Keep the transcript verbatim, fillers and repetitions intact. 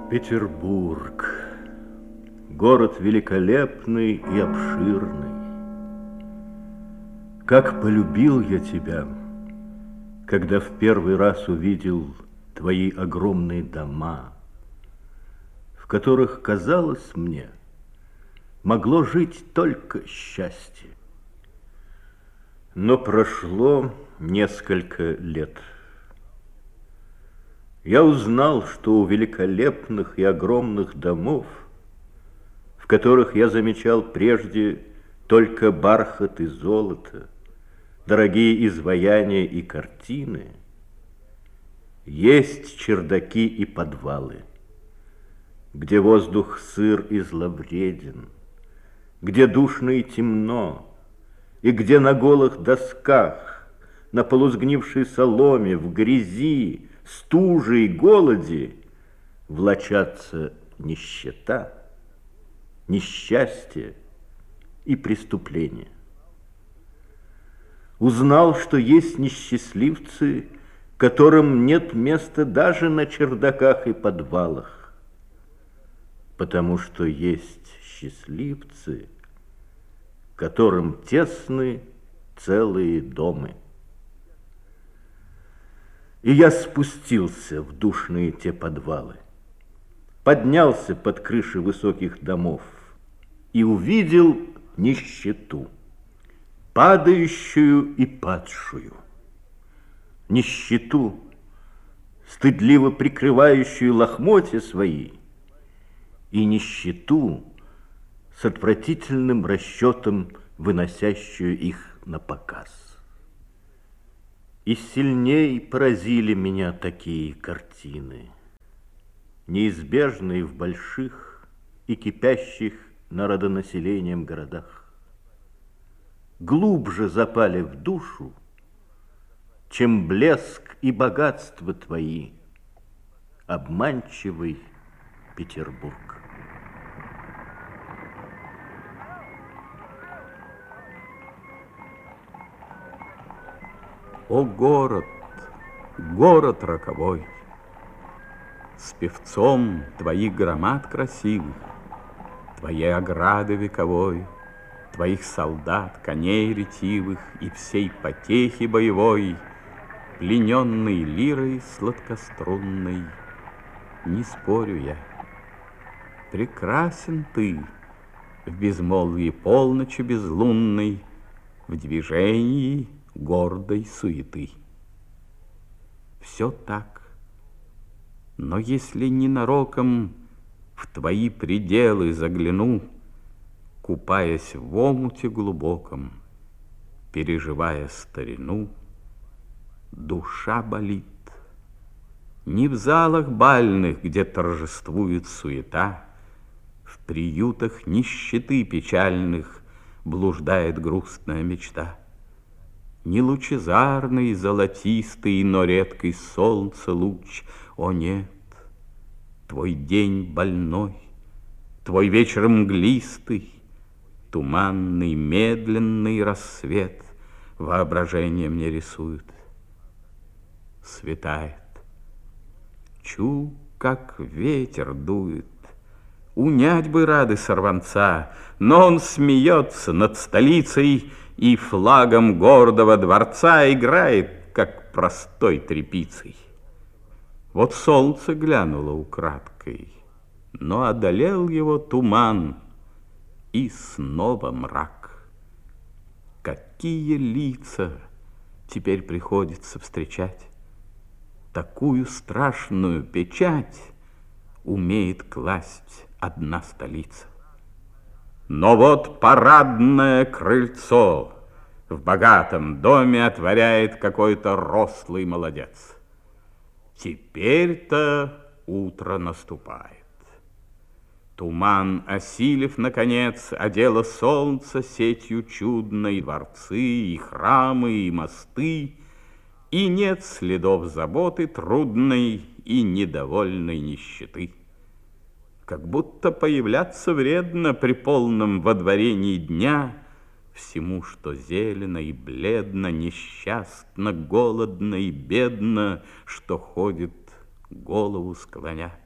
Петербург. Город великолепный и обширный. Как полюбил я тебя, когда в первый раз увидел твои огромные дома, в которых, казалось мне, могло жить только счастье. Но прошло несколько лет. Я узнал, что у великолепных и огромных домов, в которых я замечал прежде только бархат и золото, дорогие изваяния и картины, есть чердаки и подвалы, где воздух сыр и зловреден, где душно и темно, и где на голых досках, на полусгнившей соломе, в грязи, стуже и голоде влачатся нищета, несчастье и преступление. Узнал, что есть несчастливцы, которым нет места даже на чердаках и подвалах, потому что есть счастливцы, которым тесны целые дома. И я спустился в душные те подвалы, поднялся под крыши высоких домов и увидел нищету, падающую и падшую. Нищету, стыдливо прикрывающую лохмотья свои, и нищету с отвратительным расчетом, выносящую их на показ. И сильней поразили меня такие картины, неизбежные в больших и кипящих народонаселением городах. Глубже запали в душу, чем блеск и богатство твои, обманчивый Петербург. О, город, город роковой, с певцом твоих громад красивых, твоей ограды вековой, твоих солдат, коней ретивых и всей потехи боевой, плененный лирой сладкострунной, не спорю я. Прекрасен ты в безмолвии полночи безлунной, в движении гордой суеты. Все так, но если ненароком в твои пределы загляну, купаясь в омуте глубоком, переживая старину, душа болит. Не в залах бальных, где торжествует суета, в приютах нищеты печальных блуждает грустная мечта. Не лучезарный, золотистый, но редкий солнце луч, о нет, твой день больной, твой вечер мглистый, туманный, медленный рассвет воображение мне рисует. Светает, чу, как ветер дует, унять бы рады сорванца, но он смеется над столицей и флагом гордого дворца играет, как простой тряпицей. Вот солнце глянуло украдкой, но одолел его туман, и снова мрак. Какие лица теперь приходится встречать! Такую страшную печать умеет класть одна столица. Но вот парадное крыльцо в богатом доме отворяет какой-то рослый молодец. Теперь-то утро наступает. Туман, осилив, наконец, одело солнце сетью чудной, дворцы и храмы, и мосты, и нет следов заботы трудной и недовольной нищеты. Как будто появляться вредно при полном водворении дня всему, что зелено и бледно, несчастно, голодно и бедно, что ходит голову склоня.